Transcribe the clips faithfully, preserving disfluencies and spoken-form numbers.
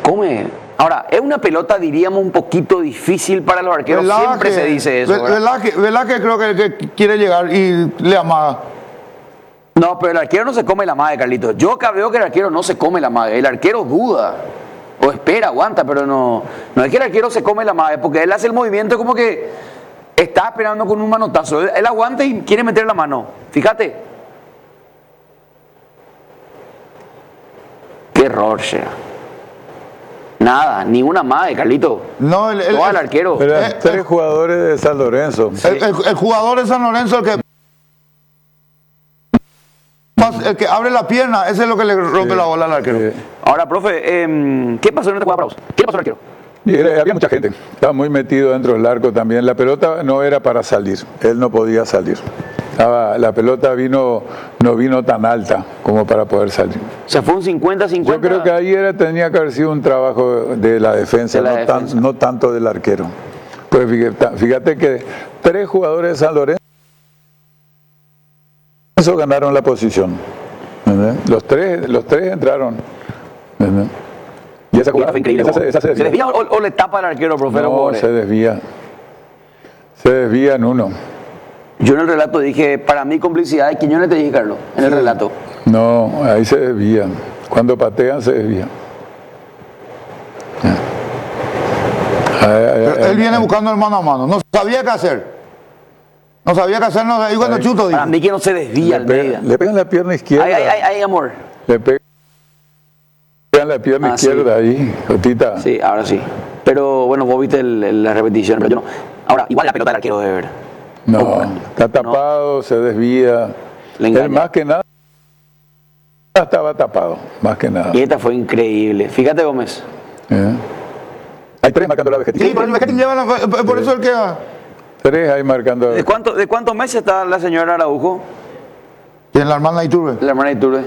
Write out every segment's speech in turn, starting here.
come. Ahora, es una pelota, diríamos, un poquito difícil para los arqueros. Siempre que, se dice eso. ¿verdad? ¿Verdad que, verdad que creo que, que quiere llegar y le amaga? No, pero el arquero no se come la mague, Carlitos. Yo acá veo que el arquero no se come la mague. El arquero duda. O espera, aguanta, pero no. No es que el arquero se come la mague, porque él hace el movimiento como que está esperando con un manotazo. Él, él aguanta y quiere meter la mano. Fíjate. Qué error, Shea. Nada, ni una mague, Carlito. No, el, el, Todo el arquero. Pero Eh, tres eh, jugadores de San Lorenzo. el, el, el jugador de San Lorenzo, el que, el que abre la pierna, ese es lo que le rompe Sí, la bola al arquero. sí. Ahora, profe, eh, ¿qué pasó en esta jugada para vos? ¿Qué le pasó al arquero? Y era- había mucha gente, estaba muy metido dentro del arco también. La pelota no era para salir, él no podía salir. Estaba- la pelota vino, no vino tan alta como para poder salir. O sea, fue un cincuenta cincuenta. Yo creo que ahí era, tenía que haber sido un trabajo de la defensa, De la no, defensa. Tan, no tanto del arquero. Pues fíjate, fíjate que tres jugadores de San Lorenzo ganaron la posición. ¿Verdad? Los tres, los tres entraron. ¿Verdad? Y esa jugada Fue increíble. esa se- esa se ¿Se desvía. desvía o, o le tapa al arquero, profe? los No, jugadores? se desvía. Se desvía en uno. Yo en el relato dije, para mí complicidad de Quiñones, te dije, Carlos, en el relato. No, ahí se desvía. Cuando patean se desvía. Ahí- ahí- Pero ahí- él viene ahí. buscando el mano a mano. No sabía qué hacer. No sabía qué hacer. No, ahí cuando Ahí. chuto, Para dijo. mí que no se desvía Le, Almeida. pega- le pegan la pierna izquierda. Ay, ay, ay, ay, amor. Le pegan la pierna Ah, sí. izquierda ahí, Jotita. Sí, ahora sí. Pero bueno, vos viste el- el- la repetición, pero yo no. Ahora, igual la pelota del arquero debe ver. No, está tapado, se desvía. Le engaña. Él más que nada estaba tapado, más que nada. Y esta fue increíble. Fíjate, Gómez. ¿Eh? Hay tres marcando la vejez. Sí, pero el Vegetín lleva la- por eso él queda. Tres ahí marcando. ¿De, cuánto, ¿De cuántos meses está la señora Araujo? Y en la hermana Iturbe. La hermana Iturbe.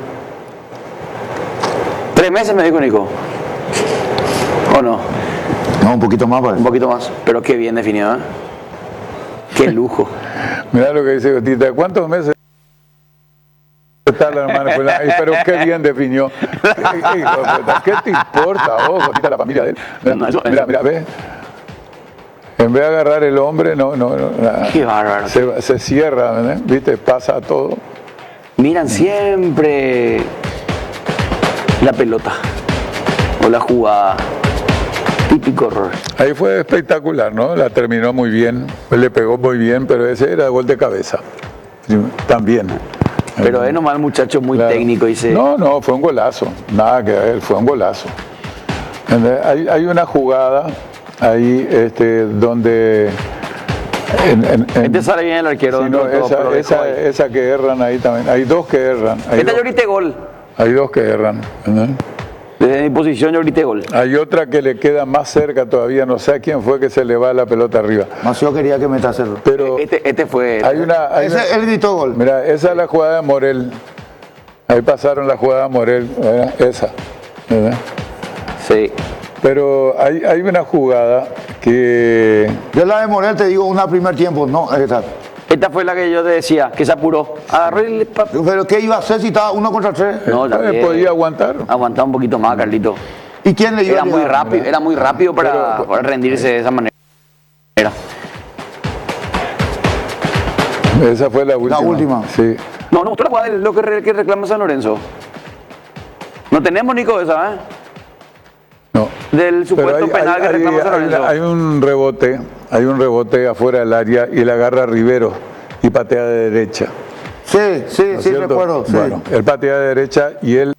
Tres meses me dijo Nico. ¿O no? No, un poquito más, Un parece. poquito más. Pero qué bien definido, ¿eh? Qué lujo. Mira lo que dice Jotita. ¿Cuántos meses está la hermana? Pues la- ay, pero qué bien definió. ¿Qué, hijo de puta? ¿Qué te importa vos, Jotita, la familia de él? Mira, No, eso- mira, mira, ve. En vez de agarrar el hombre, no, no, no, nada. Qué bárbaro. Se, se cierra, ¿verdad? ¿Viste? Pasa todo. Miran siempre la pelota o la jugada. Típico error. Ahí fue espectacular, ¿no? La terminó muy bien, pues le pegó muy bien, pero ese era gol de cabeza. Sí, también. Pero es nomás el muchacho muy Claro. técnico y se... No, no, fue un golazo. Nada que ver, fue un golazo. ¿Entendés? Hay, hay una jugada ahí este, donde... En, en- en- Este sale bien el arquero. sí, dentro no, de todo, esa, pero dejó esa, ahí. esa que erran ahí también. Hay dos que erran. Hay, Esta dos, yo grité gol. hay dos que erran. ¿entendés? Desde mi posición yo grité gol. Hay otra que le queda más cerca todavía. No sé a quién fue que se le va la pelota arriba. Mació quería que meta cerro. Pero Este, este fue... hay una... Hay una- Ese, él gritó gol. Mira, esa es la jugada de Morel. Ahí pasaron la jugada de Morel, ¿verdad? Esa. ¿verdad? Sí. Pero hay, hay una jugada que... Yo la de Morel te digo una primer tiempo, no, esa. Esta fue la que yo te decía, que se apuró. Agarró y le... pa- Pero ¿qué iba a hacer si estaba uno contra tres? No, eh, también. podía aguantar. Aguantaba un poquito más, Carlito. ¿Y quién le iba Era a muy llegar? rápido, era muy rápido para, Pero- para rendirse de esa manera. Esa fue la última. última. Sí. No, no, tú la jugada de lo que, re- que reclama San Lorenzo. No tenemos, Nico, esa, ¿eh? No. Del supuesto Pero hay, penal hay- que reclama hay- San hay- Lorenzo. hay un rebote, hay un rebote afuera del área y la agarra Rivero y patea de derecha. Sí, sí, ¿no es sí, cierto? recuerdo. Sí. Bueno, él patea de derecha y él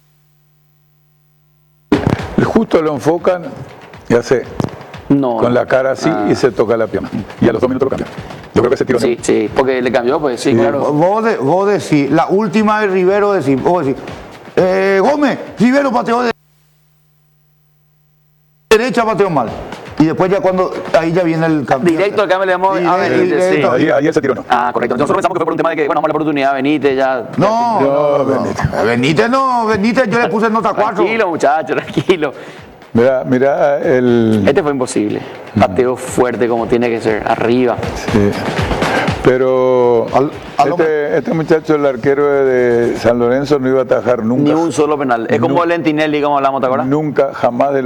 justo lo enfocan y hace No. con la cara así Ah. y se toca la pierna. Y a los dos minutos lo cambia. Yo creo que ese tiro Sí, sí, porque le cambió, pues sí, claro. Vos, de- vos decís, la última de Rivero decís, vos decís, eh, Gómez, Rivero pateó de derecha, pateó mal. Y después ya cuando, ahí ya viene el cambio. Directo al cambio le damos a Directo, Benítez, sí. directo. ahí, ahí él se tiró, no. Ah, correcto. Nosotros pensamos que fue por un tema de que, bueno, vamos a la oportunidad, Benítez, ya. No, No, no, Benítez. no. Benítez no, Benítez yo le puse nota cuatro. Tranquilo, muchacho, tranquilo. Mira, mira el... Este fue imposible. Pateo fuerte como tiene que ser, arriba. Sí. Pero Al- a lo este, este muchacho, el arquero de San Lorenzo, no iba a atajar nunca. Ni un solo penal. Es como Lentinelli, como hablamos, ¿te acuerdas? Nunca, jamás de